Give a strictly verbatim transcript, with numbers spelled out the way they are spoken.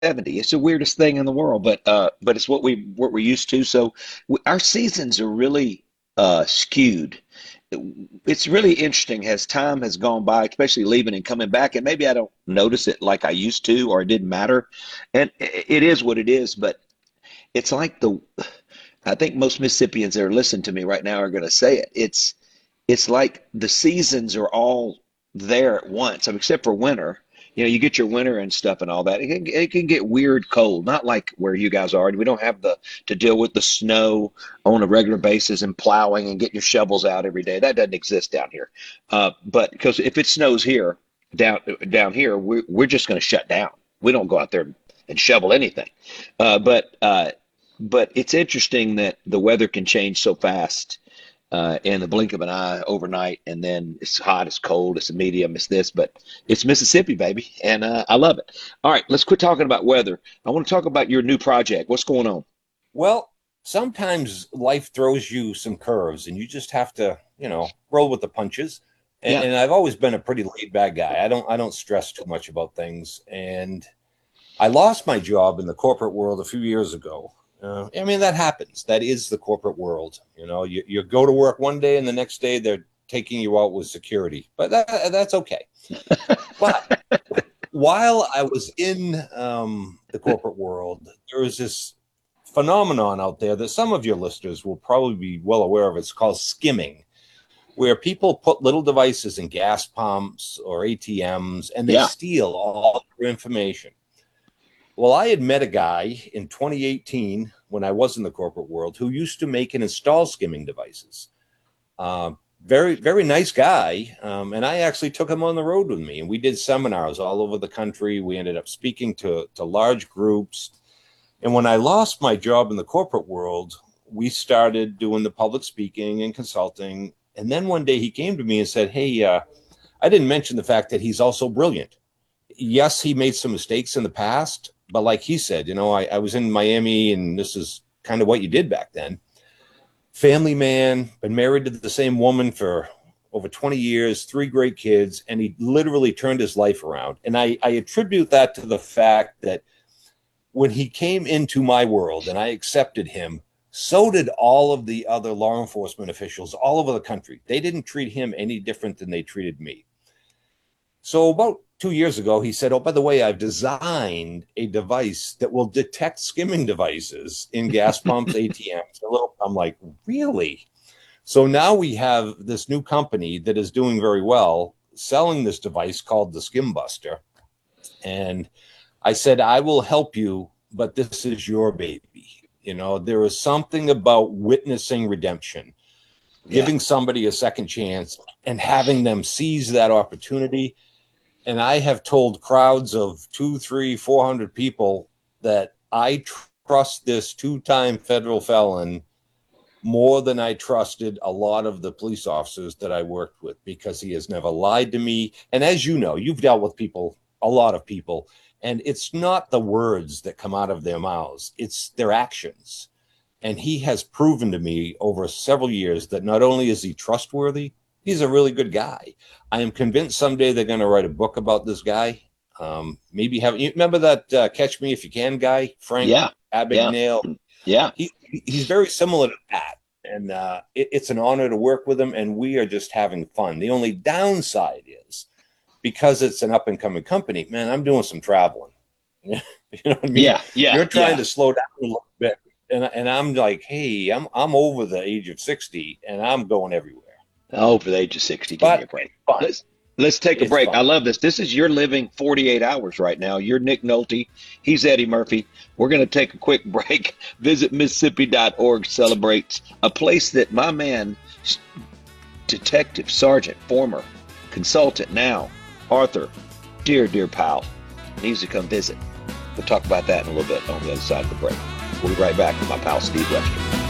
seventy. It's the weirdest thing in the world, but uh, but it's what we what we're used to. So we, our seasons are really uh, skewed. It's really interesting as time has gone by, especially leaving and coming back, and maybe I don't notice it like I used to, or it didn't matter. And it is what it is, but it's like the I think most Mississippians that are listening to me right now are going to say it. It's it's like the seasons are all there at once, I mean, except for winter. You know, you get your winter and stuff and all that. It can, it can get weird cold, not like where you guys are. We don't have the to deal with the snow on a regular basis and plowing and getting your shovels out every day. That doesn't exist down here. Uh, but because if it snows here, down down here, we're we're just going to shut down. We don't go out there and shovel anything. Uh, but uh, but it's interesting that the weather can change so fast uh, in the blink of an eye overnight, and then it's hot, it's cold, it's a medium, it's this, but it's Mississippi, baby, and uh, I love it. All right, let's quit talking about weather. I want to talk about your new project. What's going on? Well, sometimes life throws you some curves and you just have to, you know, roll with the punches. And, Yeah, and I've always been a pretty laid back guy. I don't I don't stress too much about things. And I lost my job in the corporate world a few years ago. Uh, I mean, that happens. That is the corporate world. You know, you, you go to work one day and the next day they're taking you out with security, but that, that's okay. But while I was in um, the corporate world, there was this phenomenon out there that some of your listeners will probably be well aware of. It's called skimming, where people put little devices in gas pumps or A T Ms and they yeah, steal all your information. Well, I had met a guy in twenty eighteen when I was in the corporate world who used to make and install skimming devices. Uh, very, very nice guy. Um, and I actually took him on the road with me and we did seminars all over the country. We ended up speaking to, to large groups. And when I lost my job in the corporate world, we started doing the public speaking and consulting. And then one day he came to me and said, Hey, uh, I didn't mention the fact that he's also brilliant. Yes, he made some mistakes in the past, but like he said, you know, I, I was in Miami and this is kind of what you did back then. Family man, been married to the same woman for over twenty years, three great kids, and he literally turned his life around. And I, I attribute that to the fact that when he came into my world and I accepted him, so did all of the other law enforcement officials all over the country. They didn't treat him any different than they treated me. So about two years ago, he said, oh, by the way, I've designed a device that will detect skimming devices in gas pumps, A T Ms. A little, I'm like, really? So now we have this new company that is doing very well, selling this device called the Skim Buster. And I said, I will help you, but this is your baby. You know, there is something about witnessing redemption, yeah, giving somebody a second chance and having them seize that opportunity. And I have told crowds of two, three, four hundred people that I tr- trust this two-time federal felon more than I trusted a lot of the police officers that I worked with because he has never lied to me. And as you know, you've dealt with people, a lot of people, and it's not the words that come out of their mouths, it's their actions. And he has proven to me over several years that not only is he trustworthy, he's a really good guy. I am convinced someday they're going to write a book about this guy. Um, maybe have you remember that uh, Catch Me If You Can guy, Frank yeah, yeah, Abagnale? yeah. He he's very similar to that, and uh, it, it's an honor to work with him. And we are just having fun. The only downside is because it's an up and coming company. Man, I'm doing some traveling. You know what I mean? Yeah, yeah, You're trying yeah. to slow down a little bit, and and I'm like, hey, I'm I'm over the age of sixty, and I'm going everywhere. Oh, for the age of sixty, give me But a break. it's fun. Let's let's take a It's break. fun. I love this. This is you're living forty-eight hours right now. You're Nick Nolte. He's Eddie Murphy. We're going to take a quick break. Visit Mississippi dot org celebrates a place that my man, Detective Sergeant, former consultant now, Arthur, dear, dear pal, needs to come visit. We'll talk about that in a little bit on the other side of the break. We'll be right back with my pal Steve Webster.